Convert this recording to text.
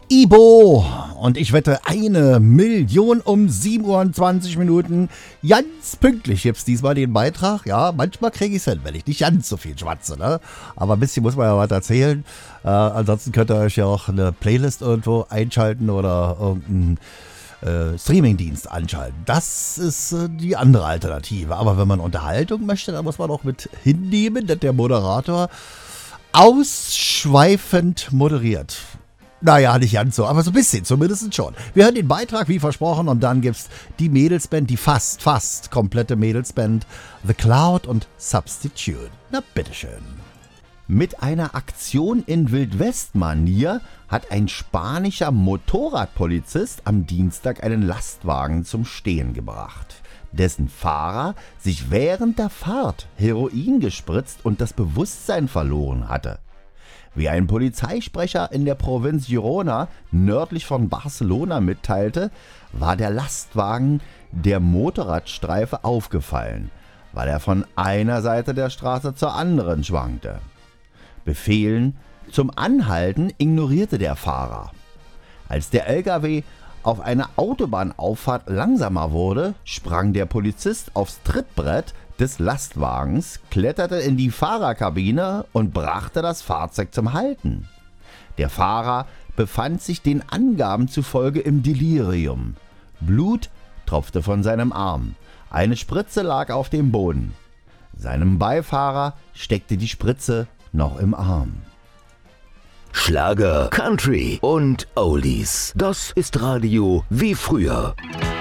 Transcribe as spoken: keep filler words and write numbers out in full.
Ibo. Und ich wette, eine Million um sieben Uhr und zwanzig Minuten. Ganz pünktlich gibt's diesmal den Beitrag. Ja, manchmal kriege ich es hin, wenn ich nicht ganz so viel schwatze. Ne? Aber ein bisschen muss man ja was erzählen. Äh, ansonsten könnt ihr euch ja auch eine Playlist irgendwo einschalten oder irgendeinen äh, Streamingdienst anschalten. Das ist äh, die andere Alternative. Aber wenn man Unterhaltung möchte, dann muss man auch mit hinnehmen, dass der Moderator ausschweifend moderiert. Naja, nicht ganz so, aber so ein bisschen, zumindest schon. Wir hören den Beitrag, wie versprochen, und dann gibt's die Mädelsband, die fast, fast komplette Mädelsband, The Cloud und Substitute. Na, bitteschön. Mit einer Aktion in Wildwest-Manier hat ein spanischer Motorradpolizist am Dienstag einen Lastwagen zum Stehen gebracht, dessen Fahrer sich während der Fahrt Heroin gespritzt und das Bewusstsein verloren hatte. Wie ein Polizeisprecher in der Provinz Girona nördlich von Barcelona mitteilte, war der Lastwagen der Motorradstreife aufgefallen, weil er von einer Seite der Straße zur anderen schwankte. Befehlen zum Anhalten ignorierte der Fahrer. Als der L K W auf einer Autobahnauffahrt langsamer wurde, sprang der Polizist aufs Trittbrett des Lastwagens, kletterte in die Fahrerkabine und brachte das Fahrzeug zum Halten. Der Fahrer befand sich den Angaben zufolge im Delirium. Blut tropfte von seinem Arm. Eine Spritze lag auf dem Boden. Seinem Beifahrer steckte die Spritze noch im Arm. Schlager, Country und Oldies. Das ist Radio wie früher.